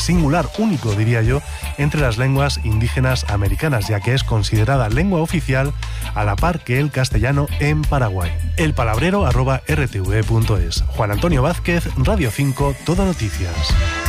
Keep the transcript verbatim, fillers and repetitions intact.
singular, único diría yo, entre las lenguas indígenas americanas, ya que es considerada lengua oficial a la par que el castellano en Paraguay. elpalabrero arroba r t v punto es. Juan Antonio Vázquez, Radio cinco, Todo Noticias.